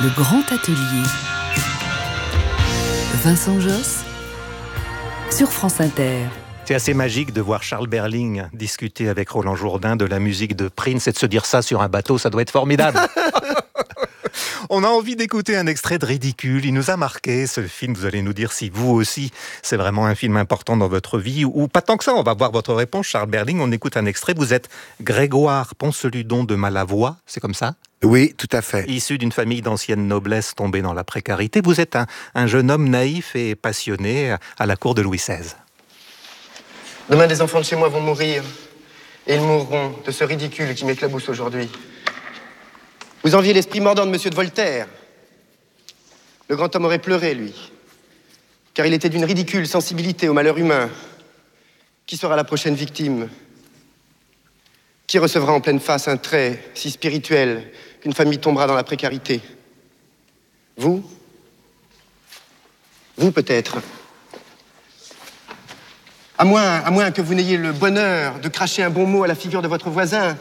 Le grand atelier. Vincent Josse sur France Inter. C'est assez magique de voir Charles Berling discuter avec Roland Jourdain de la musique de Prince et de se dire ça sur un bateau, ça doit être formidable. On a envie d'écouter un extrait de Ridicule. Il nous a marqué, ce film. Vous allez nous dire si vous aussi, c'est vraiment un film important dans votre vie ou pas tant que ça. On va voir votre réponse, Charles Berling. On écoute un extrait. Vous êtes Grégoire Ponceludon de Malavoie, c'est comme ça ? Oui, tout à fait. Issu d'une famille d'ancienne noblesse tombée dans la précarité, vous êtes un jeune homme naïf et passionné à la cour de Louis XVI. Demain, des enfants de chez moi vont mourir. Et ils mourront de ce ridicule qui m'éclabousse aujourd'hui. Vous enviez l'esprit mordant de Monsieur de Voltaire. Le grand homme aurait pleuré, lui. Car il était d'une ridicule sensibilité au malheur humain. Qui sera la prochaine victime ? Qui recevra en pleine face un trait si spirituel qu'une famille tombera dans la précarité ? Vous ? Vous, peut-être. À moins que vous n'ayez le bonheur de cracher un bon mot à la figure de votre voisin.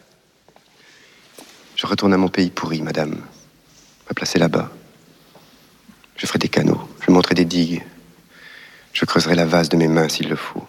Je retourne à mon pays pourri, madame. Me placer là-bas. Je ferai des canaux, je monterai des digues. Je creuserai la vase de mes mains s'il le faut.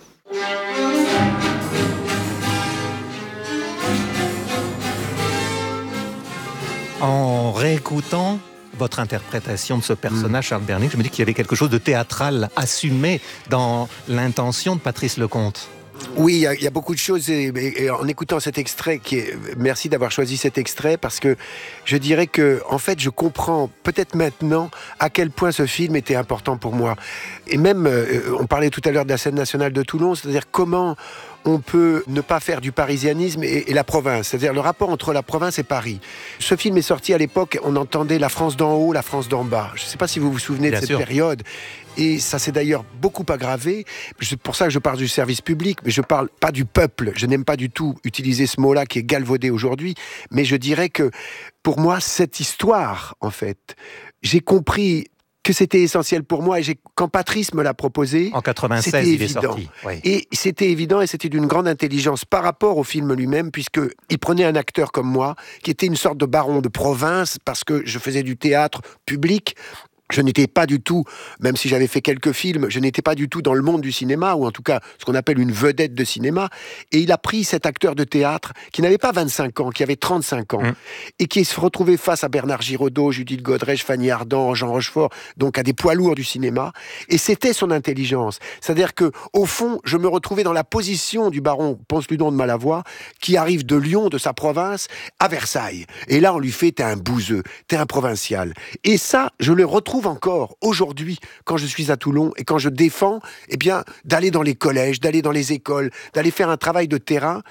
En réécoutant votre interprétation de ce personnage, Charles Berling, je me dis qu'il y avait quelque chose de théâtral assumé dans l'intention de Patrice Lecomte. Oui, il y a beaucoup de choses et en écoutant cet extrait, merci d'avoir choisi cet extrait parce que je dirais que, en fait, je comprends peut-être maintenant à quel point ce film était important pour moi. Et même, on parlait tout à l'heure de la scène nationale de Toulon, c'est-à-dire comment on peut ne pas faire du parisianisme et la province, c'est-à-dire le rapport entre la province et Paris. Ce film est sorti à l'époque, on entendait la France d'en haut, la France d'en bas. Je ne sais pas si vous vous souvenez de cette période. Et ça s'est d'ailleurs beaucoup aggravé. C'est pour ça que je parle du service public, mais je parle pas du peuple. Je n'aime pas du tout utiliser ce mot-là qui est galvaudé aujourd'hui. Mais je dirais que, pour moi, cette histoire, en fait, j'ai compris que c'était essentiel pour moi et quand Patrice me l'a proposé, en 96, c'était il évident. est sorti. Oui. Et c'était évident et c'était d'une grande intelligence par rapport au film lui-même, puisqu'il prenait un acteur comme moi, qui était une sorte de baron de province, parce que je faisais du théâtre public. Je n'étais pas du tout, même si j'avais fait quelques films, je n'étais pas du tout dans le monde du cinéma, ou en tout cas ce qu'on appelle une vedette de cinéma. Et il a pris cet acteur de théâtre qui n'avait pas 25 ans, qui avait 35 ans, et qui se retrouvait face à Bernard Giraudot, Judith Godrèche, Fanny Ardant, Jean Rochefort, donc à des poids lourds du cinéma. Et c'était son intelligence. C'est-à-dire que, au fond, je me retrouvais dans la position du baron Ponceludon de Malavoie, qui arrive de Lyon, de sa province, à Versailles. Et là, on lui fait « t'es un bouseux, t'es un provincial ». Et ça, je le retrouve encore aujourd'hui quand je suis à Toulon et quand je défends d'aller dans les collèges, d'aller dans les écoles, d'aller faire un travail de terrain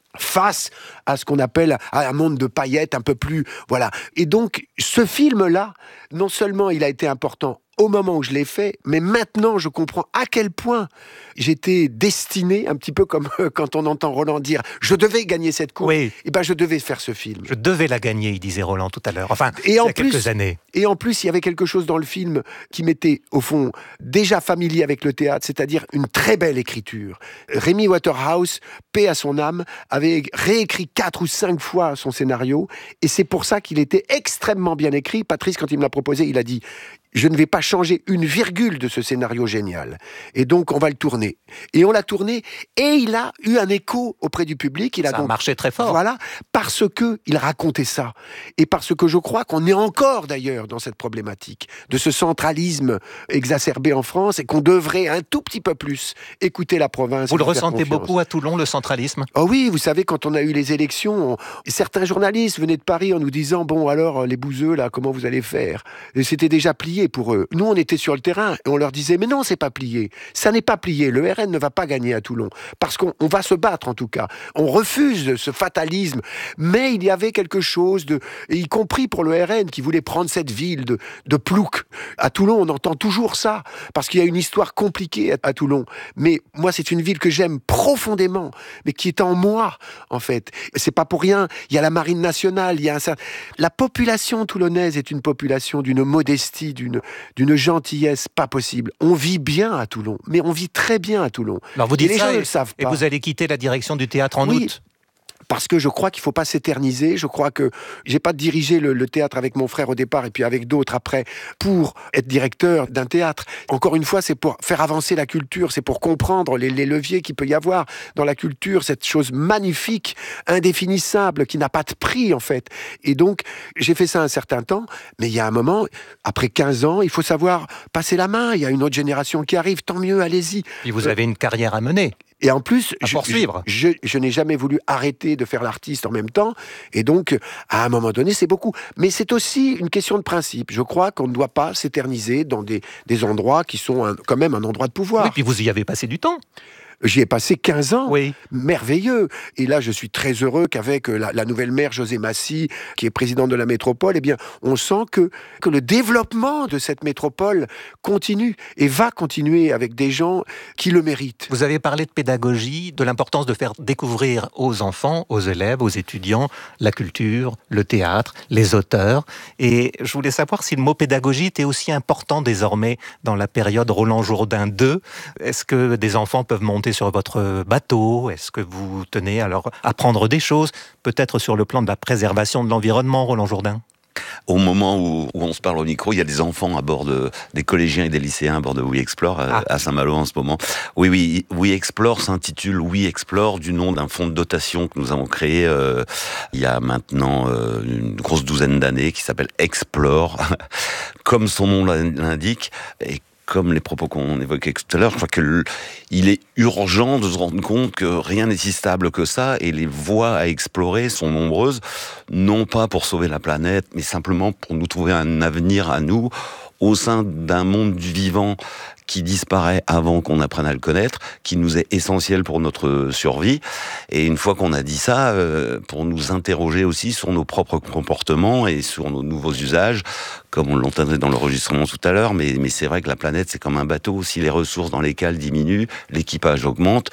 face à ce qu'on appelle un monde de paillettes un peu plus... Voilà. Et donc, ce film-là, non seulement il a été important au moment où je l'ai fait, mais maintenant je comprends à quel point j'étais destiné, un petit peu comme quand on entend Roland dire « je devais gagner cette course oui. », et je devais faire ce film. Je devais la gagner, il disait Roland tout à l'heure, enfin, il y a quelques années. Et en plus, il y avait quelque chose dans le film qui m'était, au fond, déjà familier avec le théâtre, c'est-à-dire une très belle écriture. Rémy Waterhouse, paix à son âme, avait réécrit 4 ou 5 fois son scénario, et c'est pour ça qu'il était extrêmement bien écrit. Patrice, quand il me l'a proposé, il a dit « je ne vais pas changer une virgule de ce scénario génial. Et donc, on va le tourner. » Et on l'a tourné, et il a eu un écho auprès du public. Ça a marché très fort. Voilà, parce qu'il racontait ça. Et parce que je crois qu'on est encore, d'ailleurs, dans cette problématique de ce centralisme exacerbé en France, et qu'on devrait un tout petit peu plus écouter la province. Vous le ressentez beaucoup à Toulon, le centralisme ? Oh oui, vous savez, quand on a eu les élections, certains journalistes venaient de Paris en nous disant « bon, alors, les bouseux, là, comment vous allez faire ?» Et c'était déjà plié pour eux. Nous, on était sur le terrain et on leur disait « mais non, c'est pas plié. Ça n'est pas plié. Le RN ne va pas gagner à Toulon. Parce qu'on va se battre, en tout cas. On refuse ce fatalisme. » Mais il y avait quelque chose y compris pour le RN, qui voulait prendre cette ville de plouc. À Toulon, on entend toujours ça, parce qu'il y a une histoire compliquée à Toulon. Mais moi, c'est une ville que j'aime profondément, mais qui est en moi, en fait. C'est pas pour rien. Il y a la Marine nationale, la population toulonnaise est une population d'une modestie, d'une gentillesse pas possible. On vit bien à Toulon, mais on vit très bien à Toulon. Alors vous dites et les ça, gens ne le savent pas. Et vous allez quitter la direction du théâtre en août ? parce que je crois qu'il ne faut pas s'éterniser. Je crois que j'ai pas dirigé le théâtre avec mon frère au départ et puis avec d'autres après pour être directeur d'un théâtre. Encore une fois, c'est pour faire avancer la culture, c'est pour comprendre les leviers qu'il peut y avoir dans la culture, cette chose magnifique, indéfinissable, qui n'a pas de prix en fait. Et donc, j'ai fait ça un certain temps, mais il y a un moment, après 15 ans, il faut savoir passer la main. Il y a une autre génération qui arrive, tant mieux, allez-y. Et vous avez une carrière à mener. Et en plus, poursuivre. Je n'ai jamais voulu arrêter de faire l'artiste en même temps. Et donc, à un moment donné, c'est beaucoup. Mais c'est aussi une question de principe. Je crois qu'on ne doit pas s'éterniser dans des endroits qui sont quand même un endroit de pouvoir. Oui, puis vous y avez passé du temps. J'y ai passé 15 ans, oui. Merveilleux. Et là, je suis très heureux qu'avec la nouvelle maire José Massy, qui est présidente de la métropole, eh bien, on sent que le développement de cette métropole continue et va continuer avec des gens qui le méritent. Vous avez parlé de pédagogie, de l'importance de faire découvrir aux enfants, aux élèves, aux étudiants, la culture, le théâtre, les auteurs. Et je voulais savoir si le mot pédagogie était aussi important désormais dans la période Roland Jourdain II. Est-ce que des enfants peuvent monter sur votre bateau? Est-ce que vous tenez à leur apprendre des choses, peut-être sur le plan de la préservation de l'environnement, Roland Jourdain? Au moment où on se parle au micro, il y a des enfants à bord des collégiens et des lycéens à bord de We Explore à Saint-Malo en ce moment. Oui, We Explore s'intitule We Explore du nom d'un fonds de dotation que nous avons créé il y a maintenant une grosse douzaine d'années qui s'appelle Explore, comme son nom l'indique. Et comme les propos qu'on évoquait tout à l'heure, je crois qu'il est urgent de se rendre compte que rien n'est si stable que ça et les voies à explorer sont nombreuses, non pas pour sauver la planète, mais simplement pour nous trouver un avenir à nous au sein d'un monde du vivant qui disparaît avant qu'on apprenne à le connaître, qui nous est essentiel pour notre survie. Et une fois qu'on a dit ça, pour nous interroger aussi sur nos propres comportements et sur nos nouveaux usages, comme on l'entendait dans l'enregistrement tout à l'heure, mais c'est vrai que la planète, c'est comme un bateau. Si les ressources dans les cales diminuent, l'équipage augmente,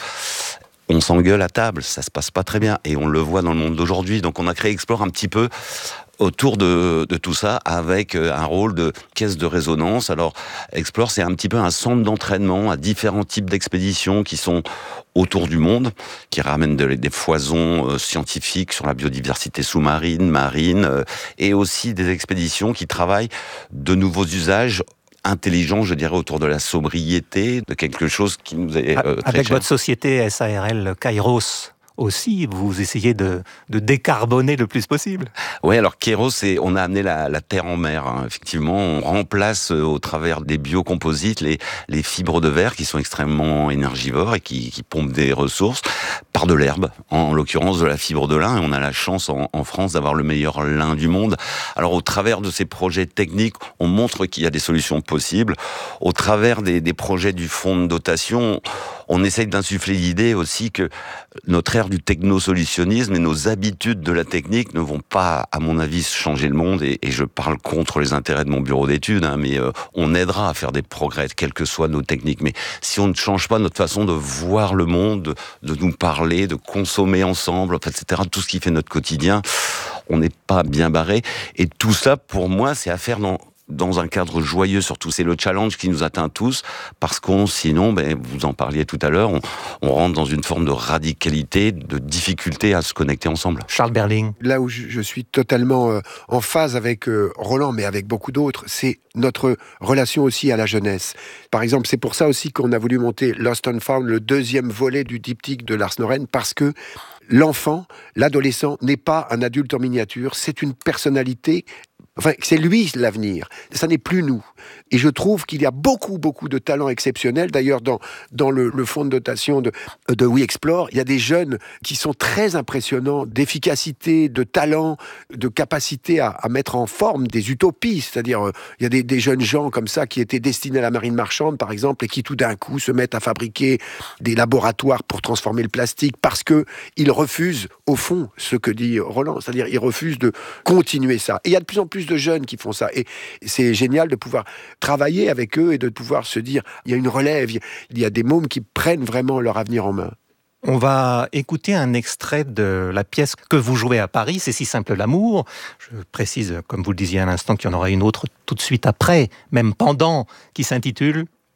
on s'engueule à table, ça se passe pas très bien. Et on le voit dans le monde d'aujourd'hui. Donc on a créé Explore un petit peu autour de tout ça, avec un rôle de caisse de résonance. Alors, Explore, c'est un petit peu un centre d'entraînement à différents types d'expéditions qui sont autour du monde, qui ramènent des foisons scientifiques sur la biodiversité sous-marine, marine, et aussi des expéditions qui travaillent de nouveaux usages intelligent, je dirais, autour de la sobriété, de quelque chose qui nous est très avec cher. votre société SARL Kairos aussi, vous essayez de décarboner le plus possible. Oui, alors Kairos, on a amené la terre en mer. Hein. Effectivement, on remplace au travers des biocomposites les fibres de verre qui sont extrêmement énergivores et qui pompent des ressources par de l'herbe, en l'occurrence de la fibre de lin. Et on a la chance en France d'avoir le meilleur lin du monde. Alors au travers de ces projets techniques, on montre qu'il y a des solutions possibles. Au travers des projets du fonds de dotation, on essaye d'insuffler l'idée aussi que notre ère du technosolutionnisme et nos habitudes de la technique ne vont pas, à mon avis, changer le monde. Et je parle contre les intérêts de mon bureau d'études, hein, mais on aidera à faire des progrès, quelles que soient nos techniques. Mais si on ne change pas notre façon de voir le monde, de nous parler, de consommer ensemble, etc., tout ce qui fait notre quotidien, on n'est pas bien barré. Et tout ça, pour moi, c'est à faire dans un cadre joyeux surtout. C'est le challenge qui nous atteint tous, parce sinon, vous en parliez tout à l'heure, on rentre dans une forme de radicalité, de difficulté à se connecter ensemble. Charles Berling. Là où je suis totalement en phase avec Roland, mais avec beaucoup d'autres, c'est notre relation aussi à la jeunesse. Par exemple, c'est pour ça aussi qu'on a voulu monter Lost and Found, le deuxième volet du diptyque de Lars Noren, parce que l'enfant, l'adolescent, n'est pas un adulte en miniature, c'est une personnalité. Enfin, c'est lui l'avenir, ça n'est plus nous. Et je trouve qu'il y a beaucoup de talents exceptionnels. D'ailleurs, dans le fonds de dotation de We Explore, il y a des jeunes qui sont très impressionnants, d'efficacité, de talent, de capacité à mettre en forme des utopies. C'est-à-dire, il y a des jeunes gens comme ça qui étaient destinés à la marine marchande, par exemple, et qui tout d'un coup se mettent à fabriquer des laboratoires pour transformer le plastique parce qu'ils refusent, au fond, ce que dit Roland. C'est-à-dire, ils refusent de continuer ça. Et il y a de plus en plus de jeunes qui font ça. Et c'est génial de pouvoir travailler avec eux et de pouvoir se dire, il y a une relève, il y a des mômes qui prennent vraiment leur avenir en main. On va écouter un extrait de la pièce que vous jouez à Paris, C'est si simple l'amour. Je précise, comme vous le disiez à l'instant, qu'il y en aura une autre tout de suite après, même pendant, qui s'intitule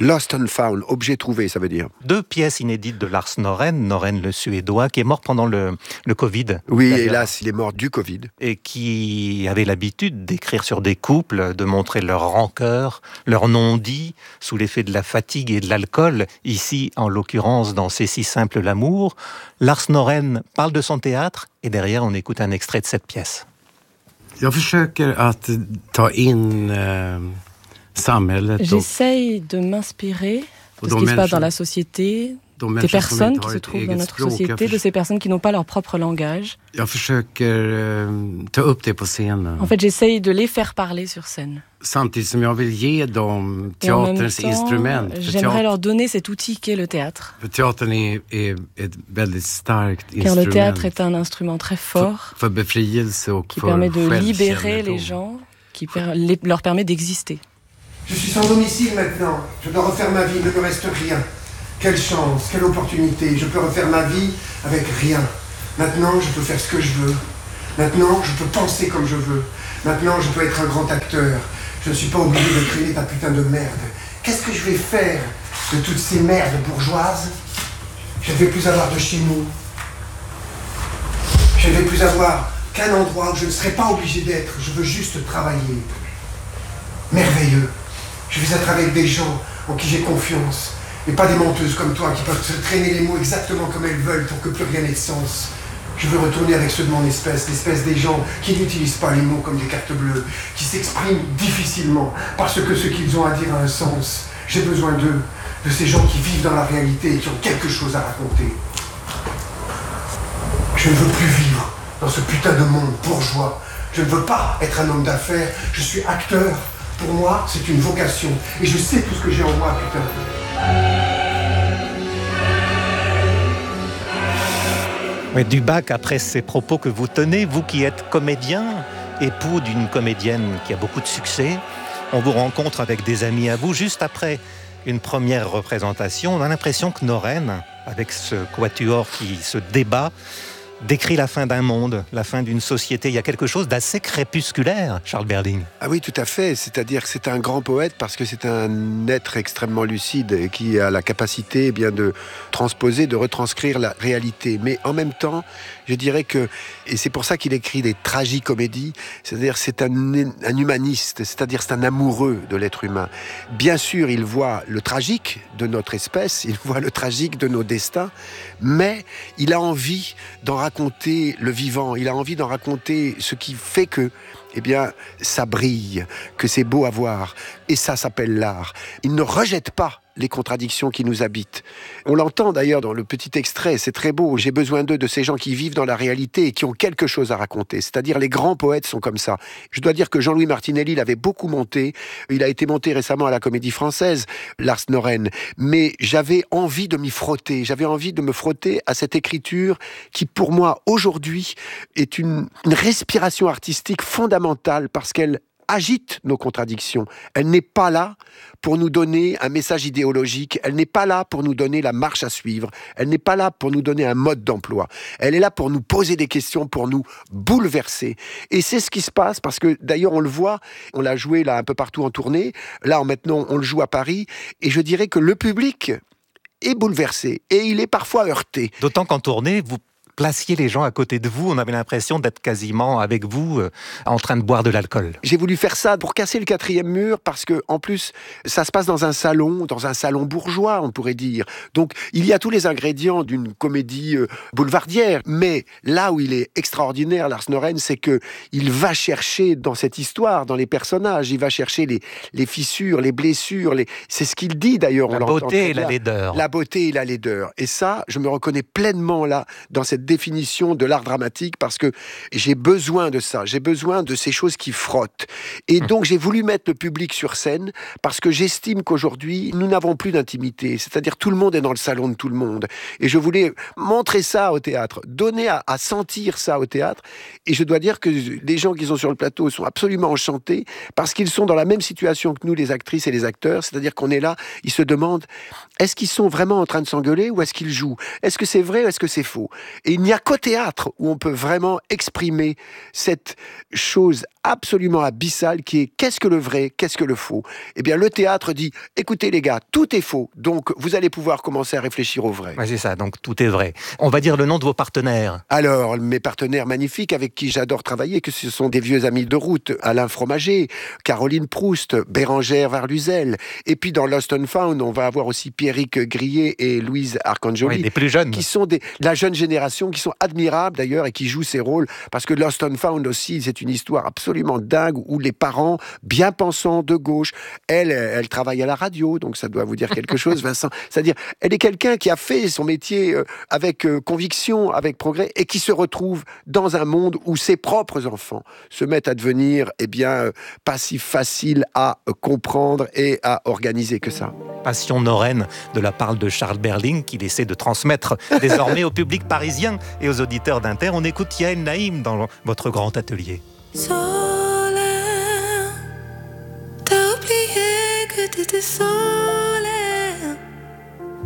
Lost and Found, objet trouvé, ça veut dire. 2 pièces inédites de Lars Norén le Suédois, qui est mort pendant le Covid. Oui, hélas, il est mort du Covid. Et qui avait l'habitude d'écrire sur des couples, de montrer leur rancœur, leur non-dit, sous l'effet de la fatigue et de l'alcool. Ici, en l'occurrence, dans C'est si simple l'amour, Lars Norén parle de son théâtre, et derrière, on écoute un extrait de cette pièce. Jag försöker att ta in samhället. J'essaye de m'inspirer de ce qui se passe dans la société, des personnes qui se trouvent dans notre société, de ces personnes qui n'ont pas leur propre langage. Jag försöker ta upp det på scenen. En fait, j'essaye de les faire parler sur scène. Samtidigt som jag vill ge dem teaterns instrument. J'aimerais leur donner cet outil qu'est le théâtre. För teatern är ett väldigt starkt Car instrument. le théâtre est un instrument très fort för befrielse och qui för permet de libérer självkännedom. les gens, qui leur permet d'exister. Je suis sans domicile maintenant. Je dois refaire ma vie, il ne me reste rien. Quelle chance, quelle opportunité. Je peux refaire ma vie avec rien. Maintenant, je peux faire ce que je veux. Maintenant, je peux penser comme je veux. Maintenant, je peux être un grand acteur. Je ne suis pas obligé de créer ta putain de merde. Qu'est-ce que je vais faire de toutes ces merdes bourgeoises? Je ne vais plus avoir de chez nous. Je ne vais plus avoir qu'un endroit où je ne serai pas obligé d'être. Je veux juste travailler. Merveilleux. Je vais être avec des gens en qui j'ai confiance. Et pas des menteuses comme toi qui peuvent se traîner les mots exactement comme elles veulent pour que plus rien n'ait de sens. Je veux retourner avec ceux de mon espèce, l'espèce des gens qui n'utilisent pas les mots comme des cartes bleues, qui s'expriment difficilement parce que ce qu'ils ont à dire a un sens. J'ai besoin d'eux, de ces gens qui vivent dans la réalité et qui ont quelque chose à raconter. Je ne veux plus vivre dans ce putain de monde bourgeois. Je ne veux pas être un homme d'affaires, je suis acteur. Pour moi, c'est une vocation. Et je sais tout ce que j'ai en moi, putain. Oui, Dubach, après ces propos que vous tenez, vous qui êtes comédien, époux d'une comédienne qui a beaucoup de succès, on vous rencontre avec des amis à vous juste après une première représentation. On a l'impression que Norén, avec ce quatuor qui se débat, décrit la fin d'un monde, la fin d'une société. Il y a quelque chose d'assez crépusculaire, Charles Berling. Ah oui, tout à fait. C'est-à-dire que c'est un grand poète parce que c'est un être extrêmement lucide qui a la capacité de transposer, de retranscrire la réalité. Mais en même temps, je dirais que, et c'est pour ça qu'il écrit des tragicomédies, c'est-à-dire c'est un humaniste, c'est-à-dire c'est un amoureux de l'être humain. Bien sûr, il voit le tragique de notre espèce, il voit le tragique de nos destins, mais il a envie d'en raconter le vivant, il a envie d'en raconter ce qui fait que, ça brille, que c'est beau à voir. Et ça s'appelle l'art. Il ne rejette pas les contradictions qui nous habitent. On l'entend d'ailleurs dans le petit extrait, c'est très beau. J'ai besoin d'eux, de ces gens qui vivent dans la réalité et qui ont quelque chose à raconter. C'est-à-dire les grands poètes sont comme ça. Je dois dire que Jean-Louis Martinelli l'avait beaucoup monté. Il a été monté récemment à la Comédie Française, Lars Norén. Mais j'avais envie de m'y frotter. J'avais envie de me frotter à cette écriture qui, pour moi, aujourd'hui, est une respiration artistique fondamentale parce qu'elle agite nos contradictions. Elle n'est pas là pour nous donner un message idéologique, elle n'est pas là pour nous donner la marche à suivre, elle n'est pas là pour nous donner un mode d'emploi. Elle est là pour nous poser des questions, pour nous bouleverser. Et c'est ce qui se passe parce que d'ailleurs on le voit, on l'a joué là un peu partout en tournée, là maintenant on le joue à Paris, et je dirais que le public est bouleversé et il est parfois heurté. D'autant qu'en tournée, vous placiez les gens à côté de vous, on avait l'impression d'être quasiment avec vous en train de boire de l'alcool. J'ai voulu faire ça pour casser le quatrième mur parce que, en plus, ça se passe dans un salon bourgeois, on pourrait dire. Donc, il y a tous les ingrédients d'une comédie boulevardière. Mais là où il est extraordinaire, Lars Norén, c'est que il va chercher dans cette histoire, dans les personnages, il va chercher les fissures, les blessures, c'est ce qu'il dit d'ailleurs. La beauté et la laideur. La beauté et la laideur. Et ça, je me reconnais pleinement là, dans cette définition de l'art dramatique parce que j'ai besoin de ça, j'ai besoin de ces choses qui frottent. Et donc j'ai voulu mettre le public sur scène parce que j'estime qu'aujourd'hui nous n'avons plus d'intimité, c'est-à-dire tout le monde est dans le salon de tout le monde. Et je voulais montrer ça au théâtre, donner à sentir ça au théâtre. Et je dois dire que les gens qui sont sur le plateau sont absolument enchantés parce qu'ils sont dans la même situation que nous, les actrices et les acteurs, c'est-à-dire qu'on est là, ils se demandent est-ce qu'ils sont vraiment en train de s'engueuler ou est-ce qu'ils jouent? Est-ce que c'est vrai ou est-ce que c'est faux? Et il n'y a qu'au théâtre où on peut vraiment exprimer cette chose absolument abyssal qui est qu'est-ce que le vrai, qu'est-ce que le faux? Eh bien, le théâtre dit, écoutez les gars, tout est faux, donc vous allez pouvoir commencer à réfléchir au vrai. Ouais, c'est ça, donc tout est vrai. On va dire le nom de vos partenaires. Alors, mes partenaires magnifiques avec qui j'adore travailler, que ce sont des vieux amis de route, Alain Fromager, Caroline Proust, Bérengère Varluzel, et puis dans Lost and Found, on va avoir aussi Pierrick Grillet et Louise Arcangeli, les plus jeunes, qui sont la jeune génération, qui sont admirables d'ailleurs et qui jouent ces rôles, parce que Lost and Found aussi, c'est une histoire absolument dingue où les parents, bien pensants de gauche, elle travaille à la radio, donc ça doit vous dire quelque chose, Vincent. C'est-à-dire, elle est quelqu'un qui a fait son métier avec conviction, avec progrès, et qui se retrouve dans un monde où ses propres enfants se mettent à devenir, pas si faciles à comprendre et à organiser que ça. Passion Norraine de la part de Charles Berling, qu'il essaie de transmettre désormais au public parisien et aux auditeurs d'Inter. On écoute Yael Naïm dans votre grand atelier.